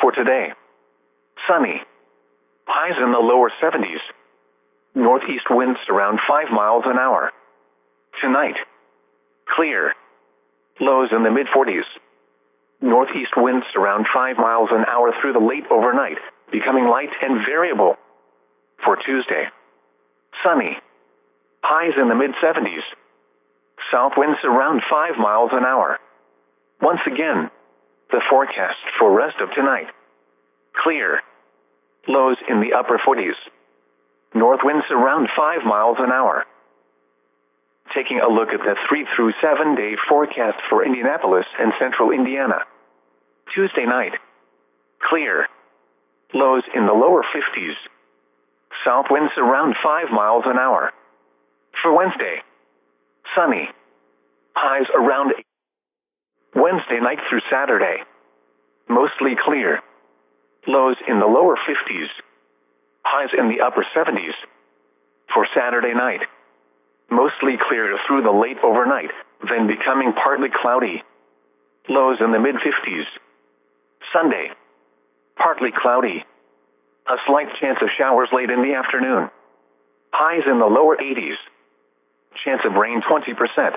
For today, sunny. Highs in the lower 70s. Northeast winds around 5 miles an hour. Tonight, clear. Lows in the mid-40s. Northeast winds around 5 miles an hour through the late overnight, becoming light and variable. For Tuesday, sunny. Highs in the mid-70s. South winds around 5 miles an hour. Once again, the forecast for rest of tonight. Clear. Lows in the upper 40s. North winds around 5 miles an hour. Taking a look at the 3 through 7 day forecast for Indianapolis and central Indiana. Tuesday night, clear. Lows in the lower 50s. South winds around 5 miles an hour. For Wednesday, sunny. Highs around 8. Wednesday night through Saturday, mostly clear. Lows in the lower 50s. Highs in the upper 70s. For Saturday night, mostly clear through the late overnight, then becoming partly cloudy. Lows in the mid-50s. Sunday, partly cloudy. A slight chance of showers late in the afternoon. Highs in the lower 80s. Chance of rain 20%.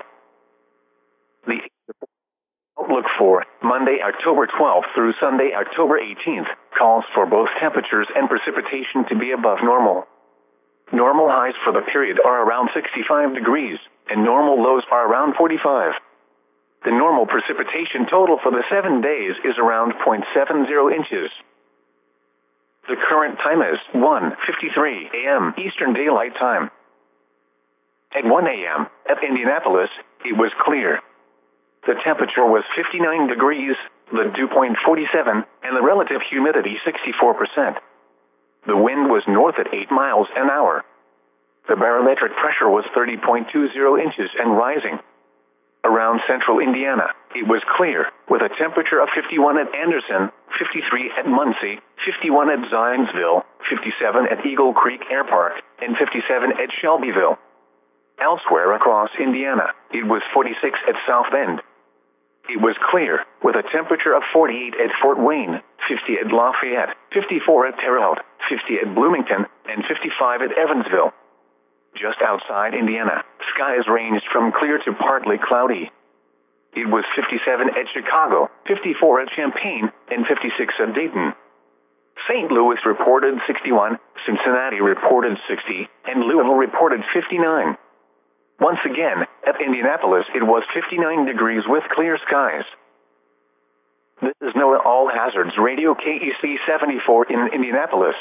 The outlook for Monday, October 12th through Sunday, October 18th, calls for both temperatures and precipitation to be above normal. Normal highs for the period are around 65 degrees, and normal lows are around 45. The normal precipitation total for the 7 days is around 0.70 inches. The current time is 1:53 a.m. Eastern Daylight Time. At 1 a.m. at Indianapolis, it was clear. The temperature was 59 degrees, the dew point 47, and the relative humidity 64%. The wind was north at 8 miles an hour. The barometric pressure was 30.20 inches and rising. Around central Indiana, it was clear, with a temperature of 51 at Anderson, 53 at Muncie, 51 at Zionsville, 57 at Eagle Creek Air Park, and 57 at Shelbyville. Elsewhere across Indiana, it was 46 at South Bend. It was clear, with a temperature of 48 at Fort Wayne, 50 at Lafayette, 54 at Terre Haute, 50 at Bloomington, and 55 at Evansville. Just outside Indiana, skies ranged from clear to partly cloudy. It was 57 at Chicago, 54 at Champaign, and 56 at Dayton. St. Louis reported 61, Cincinnati reported 60, and Louisville reported 59. Once again, at Indianapolis, it was 59 degrees with clear skies. This is NOAA All Hazards Radio KEC 74 in Indianapolis.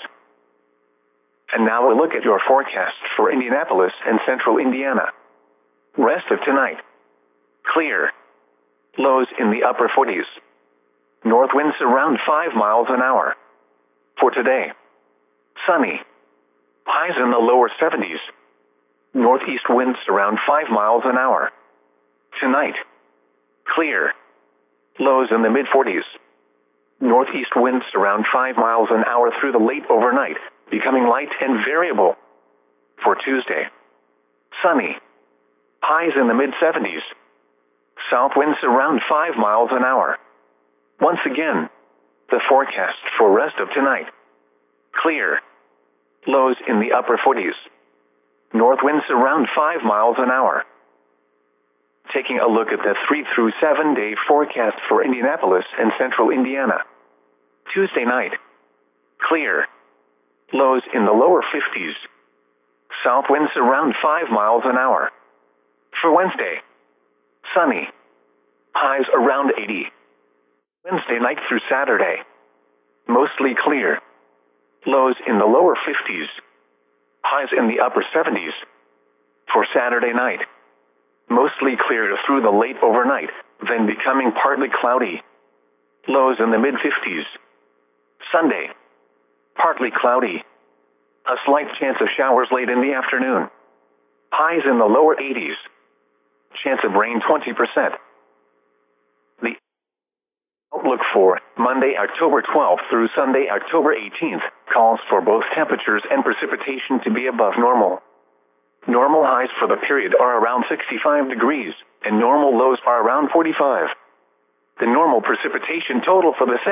And now a look at your forecast for Indianapolis and central Indiana. Rest of tonight. Clear. Lows in the upper 40s. North winds around 5 miles an hour. For today, sunny. Highs in the lower 70s. Northeast winds around 5 miles an hour. Tonight, clear. Lows in the mid-40s. Northeast winds around 5 miles an hour through the late overnight, becoming light and variable. For Tuesday, sunny. Highs in the mid-70s. South winds around 5 miles an hour. Once again, the forecast for rest of tonight. Clear. Lows in the upper 40s. North winds around 5 miles an hour. Taking a look at the 3 through 7 day forecast for Indianapolis and central Indiana. Tuesday night, clear. Lows in the lower 50s. South winds around 5 miles an hour. For Wednesday, sunny. Highs around 80. Wednesday night through Saturday, mostly clear. Lows in the lower 50s. Highs in the upper 70s. For Saturday night, mostly clear through the late overnight, then becoming partly cloudy. Lows in the mid-50s. Sunday, partly cloudy. A slight chance of showers late in the afternoon. Highs in the lower 80s. Chance of rain 20%. The outlook for Monday, October 12th through Sunday, October 18th, calls for both temperatures and precipitation to be above normal. Normal highs for the period are around 65 degrees, and normal lows are around 45. The normal precipitation total for the